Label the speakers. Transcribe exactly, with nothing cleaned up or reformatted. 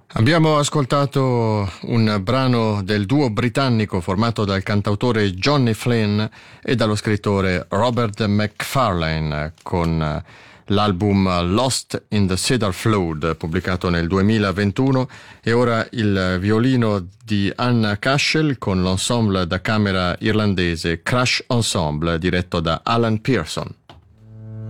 Speaker 1: Abbiamo ascoltato un brano del duo britannico formato dal cantautore Johnny Flynn e dallo scrittore Robert Macfarlane con l'album Lost in the Cedar Flood, pubblicato nel duemilaventuno, e ora il violino di Anna Cashel con l'ensemble da camera irlandese Crash Ensemble, diretto da Alan Pearson.